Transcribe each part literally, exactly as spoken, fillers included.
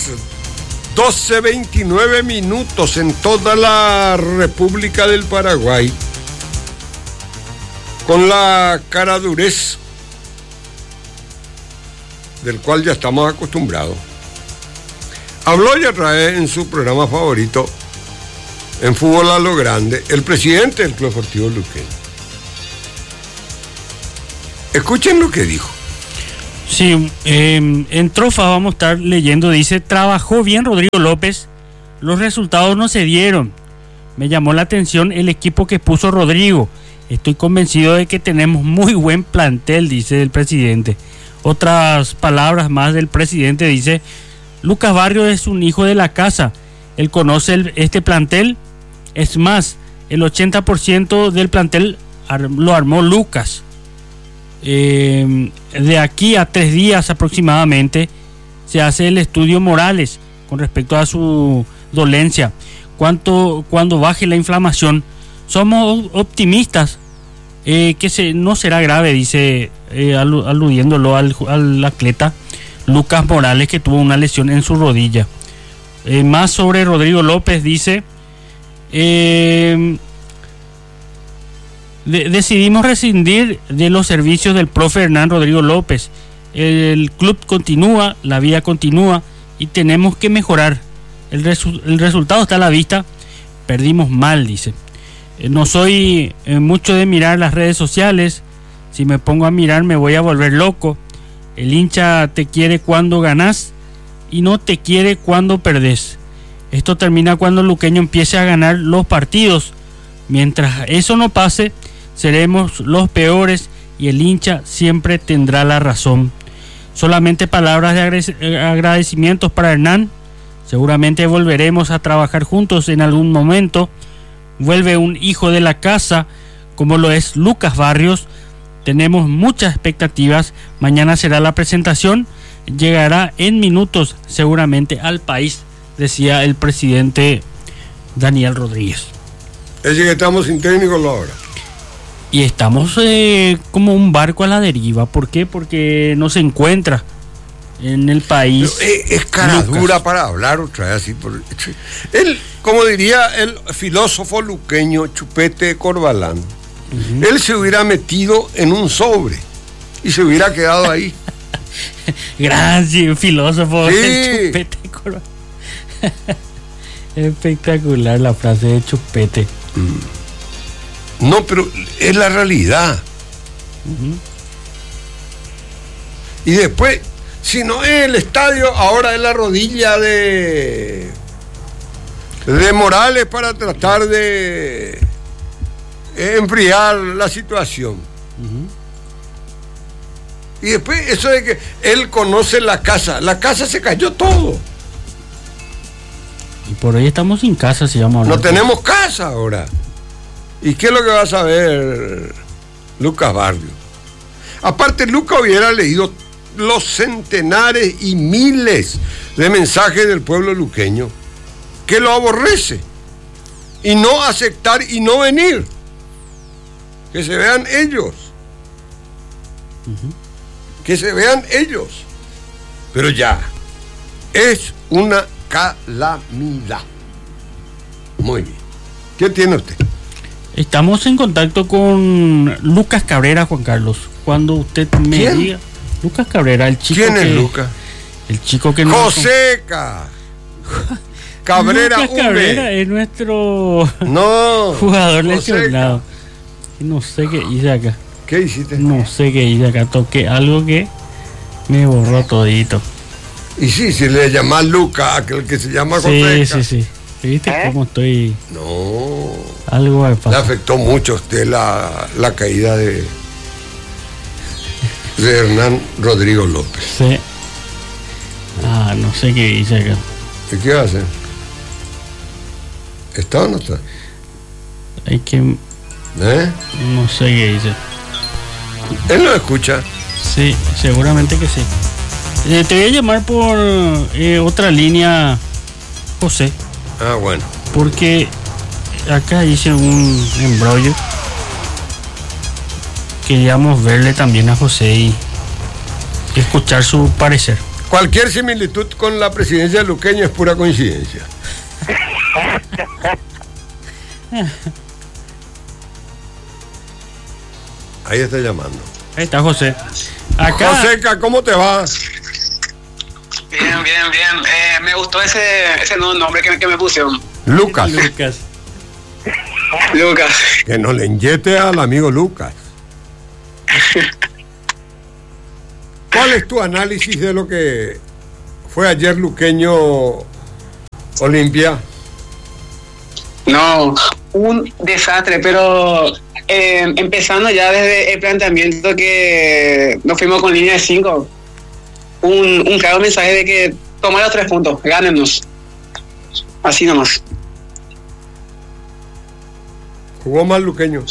doce veintinueve minutos en toda la República del Paraguay. Con la caradurez del cual ya estamos acostumbrados. Habló ya otra vez en su programa favorito, en Fútbol a lo Grande, el presidente del Club Deportivo Luqueño. Escuchen lo que dijo. Sí, eh, en Trofa vamos a estar leyendo, dice, trabajó bien Rodrigo López, los resultados no se dieron. Me llamó la atención el equipo que puso Rodrigo. Estoy convencido de que tenemos muy buen plantel, dice el presidente. Otras palabras más del presidente, dice, Lucas Barrios es un hijo de la casa. Él conoce el, este plantel. Es más, el ochenta por ciento del plantel ar, lo armó Lucas. Eh, de aquí a tres días aproximadamente se hace el estudio Morales con respecto a su dolencia. Cuánto, cuando baje la inflamación, somos optimistas eh, que se, no será grave, dice, eh, alu, aludiéndolo al, al atleta Lucas Morales, que tuvo una lesión en su rodilla. Eh, más sobre Rodrigo López, dice, eh, de, decidimos rescindir de los servicios del profe Hernán Rodrigo López. El club continúa, la vida continúa y tenemos que mejorar. El, resu- el resultado está a la vista. Perdimos mal, dice. Eh, no soy eh, mucho de mirar las redes sociales. Si me pongo a mirar me voy a volver loco. El hincha te quiere cuando ganás y no te quiere cuando perdés. Esto termina cuando el luqueño empiece a ganar los partidos. Mientras eso no pase, seremos los peores y el hincha siempre tendrá la razón. Solamente palabras de agradecimientos para Hernán. Seguramente volveremos a trabajar juntos en algún momento. Vuelve un hijo de la casa, como lo es Lucas Barrios. Tenemos muchas expectativas. Mañana será la presentación. Llegará en minutos seguramente al país, decía el presidente Daniel Rodríguez. Es decir, que estamos sin técnico ahora. Y estamos eh, como un barco a la deriva. ¿Por qué? Porque no se encuentra en el país. Pero es, es cara Lucas. Dura para hablar otra vez así. Por, él, como diría el filósofo luqueño Chupete Corbalán, uh-huh. él se hubiera metido en un sobre y se hubiera quedado ahí. Gracias, filósofo. Sí. Chupete Corbalán. Espectacular la frase de Chupete. Mm. No, pero es la realidad. Uh-huh. Y después, si no es el estadio, ahora es la rodilla de de Morales para tratar de enfriar la situación. Uh-huh. Y después eso de que él conoce la casa, la casa se cayó todo. Y por hoy estamos sin casa, si vamos a hablar. No tenemos casa ahora. ¿Y qué es lo que va a saber Lucas Barrios? Aparte, Lucas hubiera leído los centenares y miles de mensajes del pueblo luqueño que lo aborrece, y no aceptar y no venir. Que se vean ellos. Uh-huh. Que se vean ellos. Pero ya, es una calamidad. Muy bien. ¿Qué tiene usted? Estamos en contacto con Lucas Cabrera, Juan Carlos. Cuando usted me ¿Quién? diga. Lucas Cabrera, el chico. ¿Quién que, es Lucas? El chico que no. Joseca Cabrera. Lucas Cabrera es nuestro no, jugador lesionado. No sé qué hice acá. ¿Qué hiciste? No sé qué hice acá. Toqué algo que me borró todito. Y sí, si le llamas Lucas, aquel que se llama Joseca. Sí, sí, sí. ¿Viste ¿Eh? cómo estoy? No. Algo me pasa. Le afectó mucho a usted la, la caída de, de Hernán Rodrigo López. Sí. Ah, no sé qué hice acá. ¿Y qué hace? ¿Está o no está? Hay que... ¿Eh? No sé qué hice. ¿Él lo escucha? Sí, seguramente que sí. Eh, te voy a llamar por eh, otra línea, José. Ah, bueno. Porque acá hice un embrollo. Queríamos verle también a José y escuchar su parecer. Cualquier similitud con la presidencia de Luqueño es pura coincidencia. Ahí está llamando. Ahí está José. Acá... Joseca, ¿cómo te va? Bien, bien, bien. Eh, me gustó ese, ese nuevo nombre que, que me pusieron. Lucas. Lucas. Lucas. Que no le inyete al amigo Lucas. ¿Cuál es tu análisis de lo que fue ayer Luqueño Olimpia? No, un desastre, pero eh, empezando ya desde el planteamiento que nos fuimos con línea de cinco, un, un claro mensaje de que tomar los tres puntos, gánenos. Así nomás. Jugó mal Luqueño.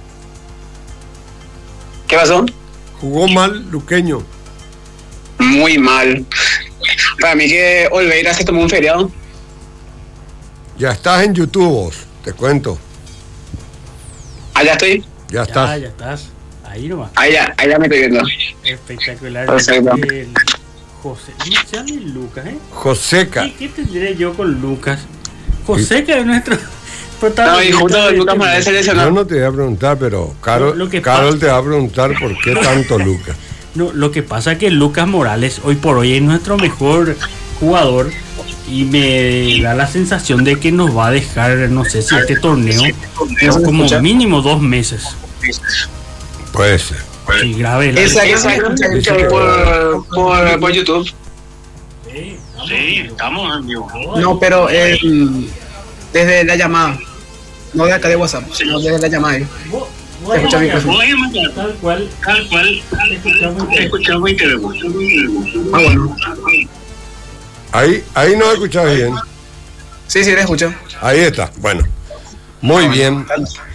¿Qué pasó? Jugó mal Luqueño. Muy mal. Para mí que Olveira se tomó un feriado. Ya estás en YouTube vos, te cuento. Allá estoy. Ya estás. Ya, ya estás. Ahí nomás. Allá, allá me estoy viendo. Espectacular. Perfecto. El José. No se llama Lucas, ¿eh? Joseca. ¿Qué, ¿Qué tendré yo con Lucas? Joseca es nuestro No, protagonista. y justo de Lucas este Morales Yo seleccionado. no te voy a preguntar, pero Carol, Lo- lo que Carol pasa- te va a preguntar por qué tanto Lucas. No, lo que pasa es que Lucas Morales hoy por hoy es nuestro mejor jugador y me da la sensación de que nos va a dejar, no sé si este torneo, pero como mínimo dos meses. Puede ser. Sí, grave. la- Esa, esa, escucha Dice que- por, por, por YouTube. Sí, estamos en vivo. No, pero eh, desde la llamada. No de acá de WhatsApp, sino desde la llamada. Vos- vos Te escucha ahí, bien, vos ahí, Matías, tal cual, tal cual, te escuchamos y te escuchamos y te vemos. Ah, bueno. Ahí, ahí no escuchas bien. Sí, sí, le escucho. Ahí está. Bueno, muy bien.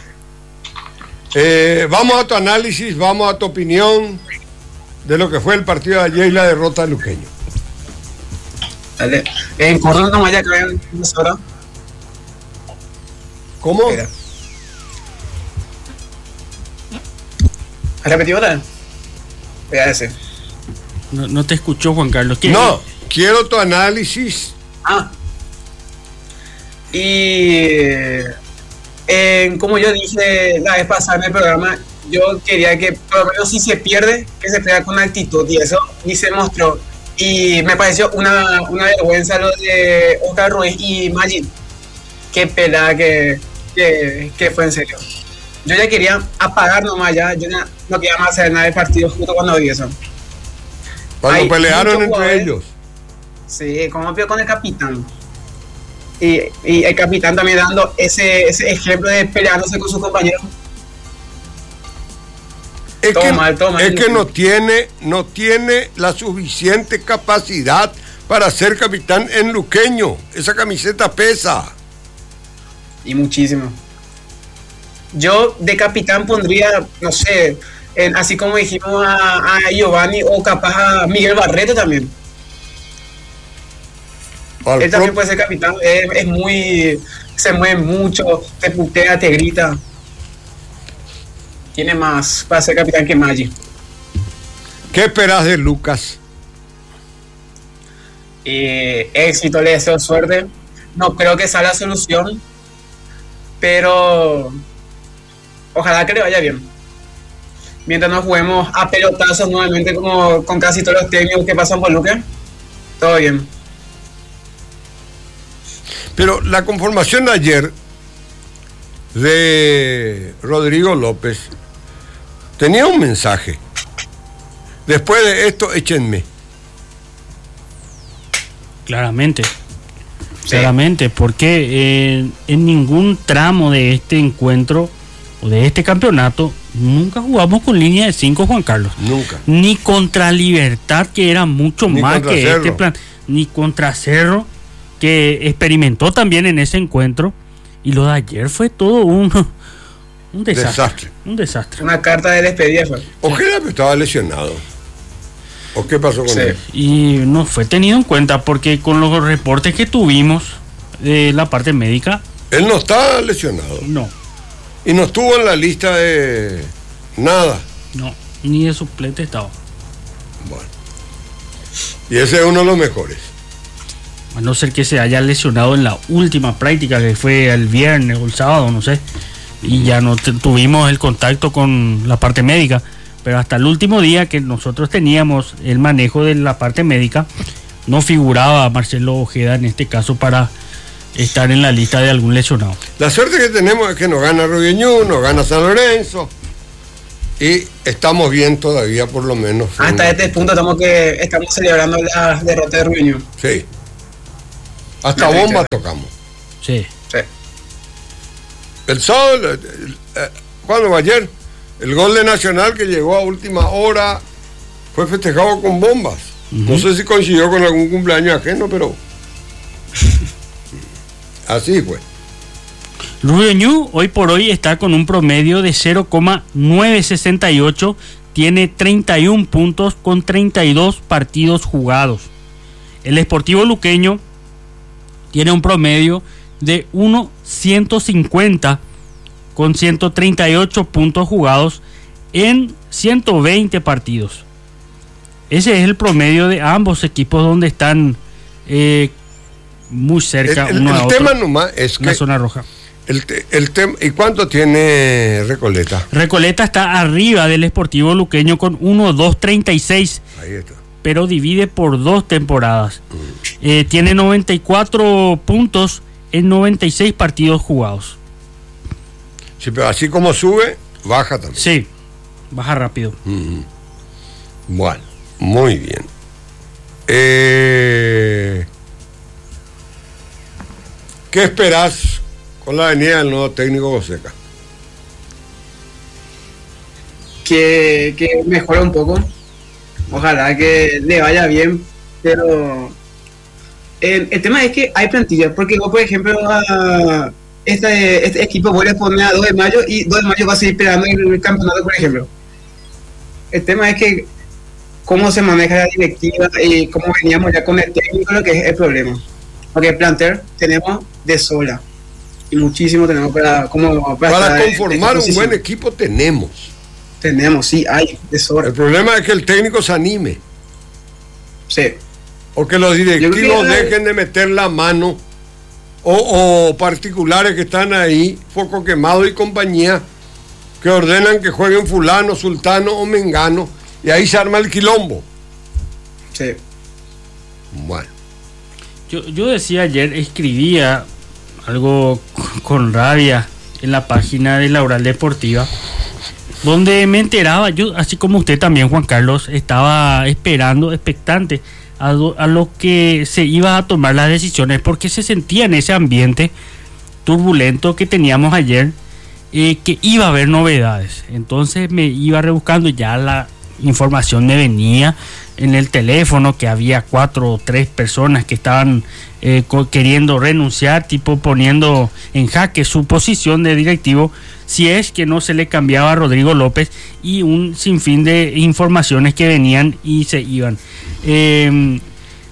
Eh, vamos a tu análisis, vamos a tu opinión de lo que fue el partido de ayer y la derrota de Luqueño. Dale. En Córdoba nomás ya que vean una hora. ¿Cómo? Mira. ¿Has repetido otra? Vea ese. No, no te escuchó, Juan Carlos. ¿Qué? No, quiero tu análisis. Ah. Y eh, como yo dije la vez pasada en el programa, yo quería que por lo menos si se pierde, que se pierda con actitud, y eso ni se mostró. Y me pareció una, una vergüenza lo de Oscar Ruiz y Maggi. Qué pelada que, que, que fue, en serio. Yo ya quería apagar nomás ya, yo ya no quería más hacer nada del partido justo cuando vi eso. Cuando Hay pelearon muchos entre jugadores. ellos. Sí, como vio con el capitán. Y, y el capitán también dando ese, ese ejemplo de peleándose con sus compañeros. Es Todo que, mal, todo mal. es que no tiene, no tiene la suficiente capacidad para ser capitán en Luqueño. Esa camiseta pesa. Y muchísimo. Yo de capitán pondría, no sé, en- así como dijimos a, a Giovanni o capaz a Miguel Barreto también. Al Él también pro- puede ser capitán. Es, es muy. Se mueve mucho, te putea, te grita. Tiene más para ser capitán que Maggi. ¿Qué esperas de Lucas? Eh, éxito, le deseo suerte. No creo que sea la solución, pero ojalá que le vaya bien. Mientras nos juguemos a pelotazos nuevamente como con casi todos los técnicos que pasan por Luque, todo bien. Pero la conformación de ayer de Rodrigo López tenía un mensaje. Después de esto, échenme. Claramente. Claramente, porque en, en ningún tramo de este encuentro o de este campeonato nunca jugamos con línea de cinco, Juan Carlos. Nunca. Ni contra Libertad, que era mucho Ni más contra que Cerro. este plan, ni contra Cerro, que experimentó también en ese encuentro. Y lo de ayer fue todo un, un desastre, Desastre. Un desastre. Una carta de despedida fue. Ojeda estaba lesionado. ¿O qué pasó con Sí. él? Y no fue tenido en cuenta porque con los reportes que tuvimos de la parte médica, Él no está lesionado. no, Y no estuvo en la lista de nada. no, ni de suplente estaba. Bueno. Y ese es uno de los mejores. A no ser que se haya lesionado en la última práctica, que fue el viernes o el sábado, no sé. Y ya no t- tuvimos el contacto con la parte médica. Pero hasta el último día que nosotros teníamos el manejo de la parte médica, no figuraba Marcelo Ojeda en este caso para estar en la lista de algún lesionado. La suerte que tenemos es que nos gana Rogueñú, nos gana San Lorenzo y estamos bien todavía, por lo menos. Hasta en... este punto estamos que estamos celebrando la derrota de Rogueñú. Sí. Hasta bomba tocamos. Sí. Sí. El sábado, el, el, el, ¿cuándo? Ayer, el gol de Nacional que llegó a última hora fue festejado con bombas. Uh-huh. No sé si coincidió con algún cumpleaños ajeno, pero así fue. Rogueñú hoy por hoy está con un promedio de cero coma novecientos sesenta y ocho, tiene treinta y uno puntos con treinta y dos partidos jugados. El Sportivo Luqueño tiene un promedio de uno coma ciento cincuenta con ciento treinta y ocho puntos jugados en ciento veinte partidos. Ese es el promedio de ambos equipos donde están eh, muy cerca el, el, uno el a otro. El tema nomás es que la zona roja. El, el tem, ¿Y cuánto tiene Recoleta? Recoleta está arriba del Sportivo Luqueño con uno coma doscientos treinta y seis. Ahí está. Pero divide por dos temporadas. Mm. Eh, tiene noventa y cuatro puntos en noventa y seis partidos jugados. Sí, pero así como sube, baja también. Sí, baja rápido. Mm-hmm. Bueno, muy bien. Eh, ¿Qué esperás con la venida del nuevo técnico Joseca? Que, que mejore un poco. Ojalá que le vaya bien, pero el, el tema es que hay plantillas, porque vos, por ejemplo, a este, este equipo voy a poner a dos de mayo y dos de mayo va a seguir peleando en el campeonato, por ejemplo. El tema es que cómo se maneja la directiva y cómo veníamos ya con el técnico, lo que es el problema. Porque el plantel tenemos de sola y muchísimo tenemos para, como, para, para conformar un buen equipo tenemos. Tenemos, sí, hay, de sobra. El problema es que el técnico se anime. Sí. O que los directivos que... dejen de meter la mano. O, o particulares que están ahí, Foco Quemado y compañía, que ordenan que jueguen fulano, sultano o mengano. Y ahí se arma el quilombo. Sí. Bueno. Yo, yo decía ayer, escribía algo con rabia en la página de la Oral Deportiva, donde me enteraba, yo así como usted también, Juan Carlos, estaba esperando, expectante a, do, a lo que se iba a tomar las decisiones, porque se sentía en ese ambiente turbulento que teníamos ayer, eh, que iba a haber novedades. Entonces me iba rebuscando, ya la información me venía en el teléfono que había cuatro o tres personas que estaban eh, queriendo renunciar, tipo poniendo en jaque su posición de directivo si es que no se le cambiaba a Rodrigo López, y un sinfín de informaciones que venían y se iban. Eh,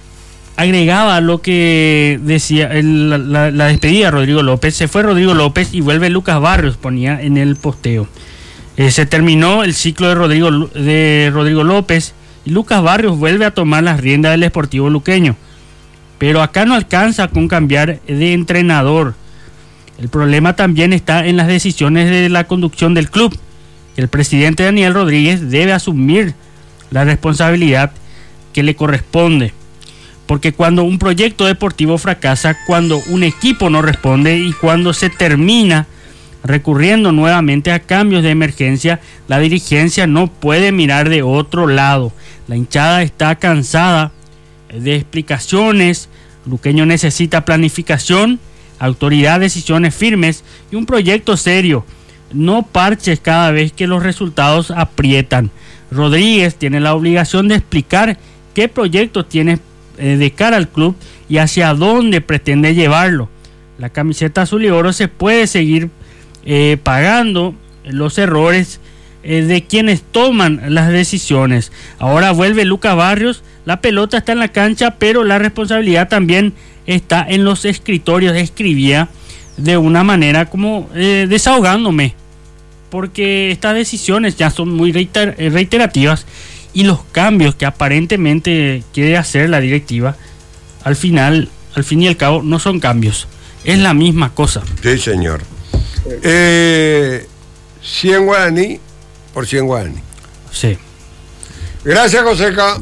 agregaba lo que decía el, la, la despedida de Rodrigo López. Se fue Rodrigo López y vuelve Lucas Barrios, ponía en el posteo. Eh, se terminó el ciclo de Rodrigo, de Rodrigo López y Lucas Barrios vuelve a tomar las riendas del Sportivo Luqueño. Pero acá no alcanza con cambiar de entrenador. El problema también está en las decisiones de la conducción del club. El presidente Daniel Rodríguez debe asumir la responsabilidad que le corresponde. Porque cuando un proyecto deportivo fracasa, cuando un equipo no responde y cuando se termina recurriendo nuevamente a cambios de emergencia, la dirigencia no puede mirar de otro lado. La hinchada está cansada de explicaciones. Luqueño necesita planificación, autoridad, decisiones firmes y un proyecto serio, no parches cada vez que los resultados aprietan. Rodríguez tiene la obligación de explicar qué proyecto tiene eh, de cara al club y hacia dónde pretende llevarlo. La camiseta azul y oro se puede seguir eh, pagando los errores eh, de quienes toman las decisiones. Ahora vuelve Lucas Barrios, la pelota está en la cancha, pero la responsabilidad también está en los escritorios. Escribía de una manera como eh, desahogándome, porque estas decisiones ya son muy reiter- reiterativas y los cambios que aparentemente quiere hacer la directiva, al final, al fin y al cabo, no son cambios. Es la misma cosa. Sí, señor. Eh, cien guaraní por cien guaraní. Sí. Gracias, Joseca.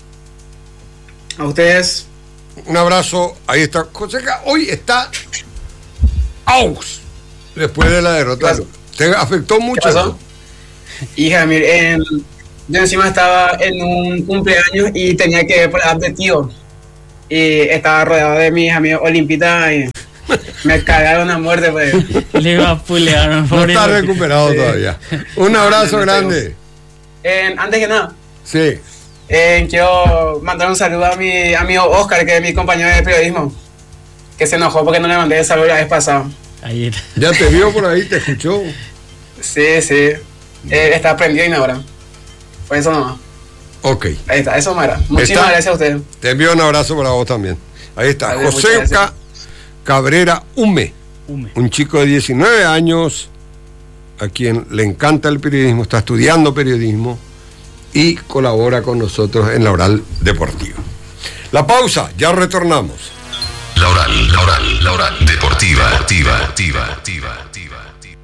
A ustedes. Un abrazo. Ahí está. Joseca hoy está aus después de la derrota. ¿Te afectó mucho? ¿Qué pasó? Hija, mire, en, yo encima estaba en un cumpleaños y tenía que ir por la app de tío. Y estaba rodeado de mis amigos olimpitas y me cagaron a muerte, pues. Le va a pulear. No está recuperado sí. todavía. Un abrazo no, no grande. Eh, antes que nada. Sí. Eh, quiero mandar un saludo a mi amigo Oscar, que es mi compañero de periodismo, que se enojó porque no le mandé el saludo la vez pasada. Ayer. Ya te vio por ahí, te escuchó. Sí, sí. Eh, está aprendido y ahora. Fue eso nomás. Ok. Ahí está, eso Mara. Muchísimas está. gracias a usted. Te envío un abrazo para vos también. Ahí está, vale, Joseca Cabrera Hume, Hume, un chico de diecinueve años a quien le encanta el periodismo, está estudiando periodismo y colabora con nosotros en la Oral Deportiva. La pausa, ya retornamos. La Oral, la Oral, la Oral Deportiva, Deportiva, Deportiva, Deportiva, Deportiva.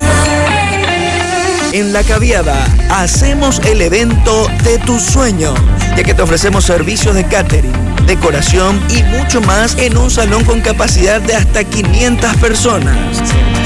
En La Caviada hacemos el evento de tus sueños, ya que te ofrecemos servicios de catering, decoración y mucho más en un salón con capacidad de hasta quinientas personas.